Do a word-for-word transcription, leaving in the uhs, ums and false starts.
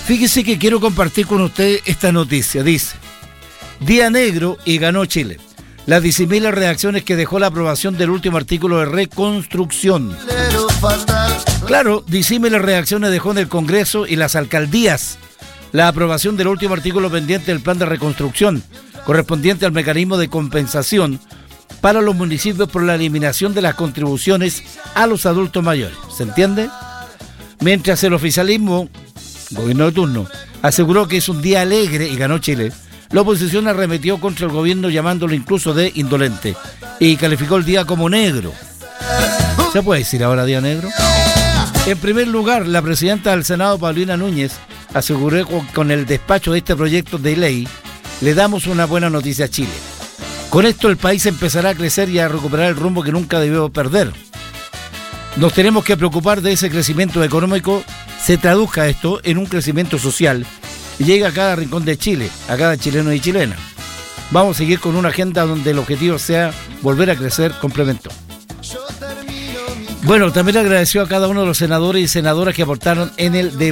Fíjese que quiero compartir con usted esta noticia. Dice, día negro y ganó Chile. Las disímiles reacciones que dejó la aprobación del último artículo de reconstrucción. Claro, disímiles reacciones dejó en el Congreso y las alcaldías la aprobación del último artículo pendiente del plan de reconstrucción, correspondiente al mecanismo de compensación para los municipios por la eliminación de las contribuciones a los adultos mayores. ¿Se entiende? Mientras el oficialismo, gobierno de turno, aseguró que es un día alegre y ganó Chile, la oposición arremetió contra el gobierno llamándolo incluso de indolente y calificó el día como negro. ¿Se puede decir ahora día negro? En primer lugar, la presidenta del Senado, Paulina Núñez, aseguró que con el despacho de este proyecto de ley le damos una buena noticia a Chile. Con esto el país empezará a crecer y a recuperar el rumbo que nunca debió perder. Nos tenemos que preocupar de ese crecimiento económico, se traduzca esto en un crecimiento social y llegue a cada rincón de Chile, a cada chileno y chilena. Vamos a seguir con una agenda donde el objetivo sea volver a crecer, complementó. Bueno, también agradeció a cada uno de los senadores y senadoras que aportaron en el debate.